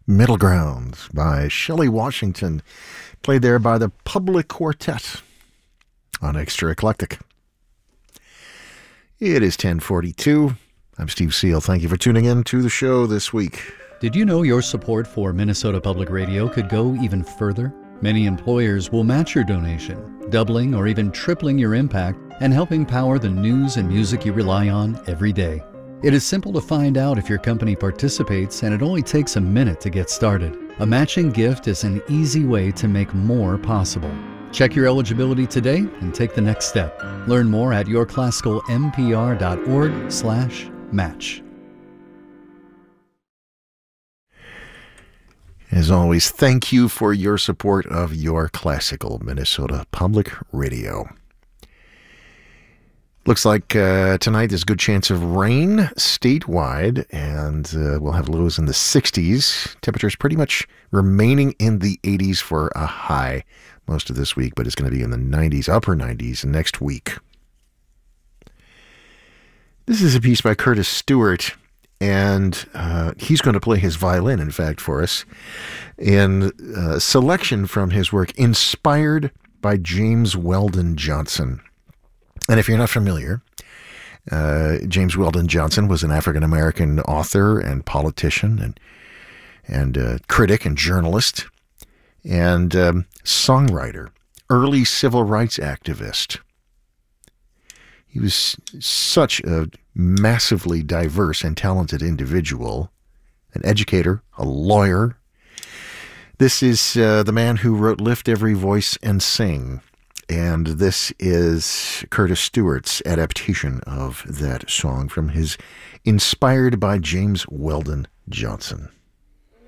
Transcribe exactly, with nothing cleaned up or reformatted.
Middle Ground by Shelley Washington, played there by the Public Quartet on Extra Eclectic. It is ten forty-two. I'm Steve Seal. Thank you for tuning in to the show this week. Did you know your support for Minnesota Public Radio could go even further? Many employers will match your donation, doubling or even tripling your impact and helping power the news and music you rely on every day. It is simple to find out if your company participates, and it only takes a minute to get started. A matching gift is an easy way to make more possible. Check your eligibility today and take the next step. Learn more at yourclassicalmpr.org slash match. As always, thank you for your support of Your Classical Minnesota Public Radio. Looks like uh, tonight there's a good chance of rain statewide, and uh, we'll have lows in the sixties. Temperatures pretty much remaining in the eighties for a high most of this week, but it's going to be in the nineties, upper nineties next week. This is a piece by Curtis Stewart, and uh, he's going to play his violin, in fact, for us, in a selection from his work, Inspired by James Weldon Johnson. And if you're not familiar, uh, James Weldon Johnson was an African-American author and politician and and uh, critic and journalist and um, songwriter, early civil rights activist. He was such a massively diverse and talented individual, an educator, a lawyer. This is uh, the man who wrote Lift Every Voice and Sing. And this is Curtis Stewart's adaptation of that song from his Inspired by James Weldon Johnson.